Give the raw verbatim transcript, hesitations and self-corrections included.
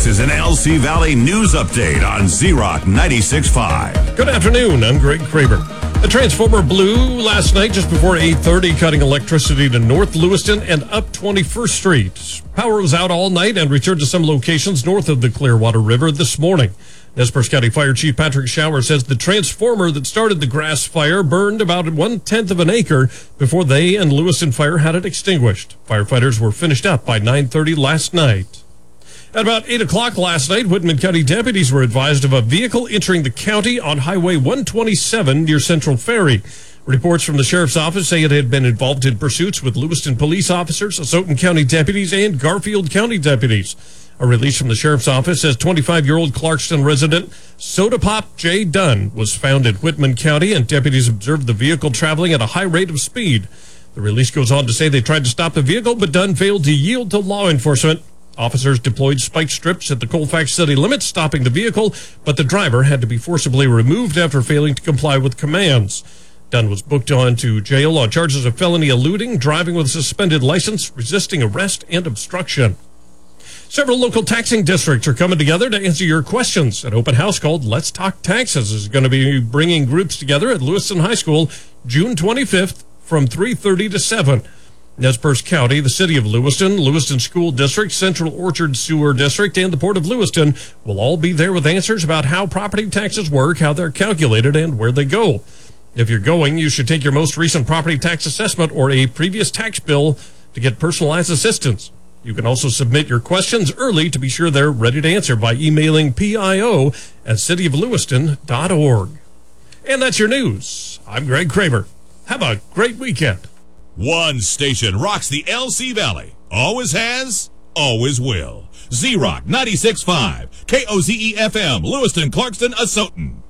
This is an L C Valley news update on Z-Rock ninety-six point five. Good afternoon. I'm Greg Kramer. A transformer blew last night just before eight thirty, cutting electricity to North Lewiston and up twenty-first Street. Power was out all night and returned to some locations north of the Clearwater River this morning. Nez Perce County Fire Chief Patrick Shower says the transformer that started the grass fire burned about one-tenth of an acre before they and Lewiston Fire had it extinguished. Firefighters were finished up by nine thirty last night. At about eight o'clock last night, Whitman County deputies were advised of a vehicle entering the county on Highway one twenty-seven near Central Ferry. Reports from the sheriff's office say it had been involved in pursuits with Lewiston police officers, Asotin County deputies, and Garfield County deputies. A release from the sheriff's office says twenty-five-year-old Clarkston resident Soda Pop J. Dunn was found in Whitman County, and deputies observed the vehicle traveling at a high rate of speed. The release goes on to say they tried to stop the vehicle, but Dunn failed to yield to law enforcement. Officers deployed spike strips at the Colfax city limits, stopping the vehicle, but the driver had to be forcibly removed after failing to comply with commands. Dunn was booked on to jail on charges of felony eluding, driving with a suspended license, resisting arrest, and obstruction. Several local taxing districts are coming together to answer your questions. An open house called Let's Talk Taxes is going to be bringing groups together at Lewiston High School June twenty-fifth from three thirty to seven. Nez Perce County, the City of Lewiston, Lewiston School District, Central Orchard Sewer District, and the Port of Lewiston will all be there with answers about how property taxes work, how they're calculated, and where they go. If you're going, you should take your most recent property tax assessment or a previous tax bill to get personalized assistance. You can also submit your questions early to be sure they're ready to answer by emailing P I O at city of lewiston dot org. And that's your news. I'm Greg Kramer. Have a great weekend. One station rocks the L C Valley. Always has, always will. Z-Rock ninety-six point five. K O Z E F M, Lewiston, Clarkston, Asotin.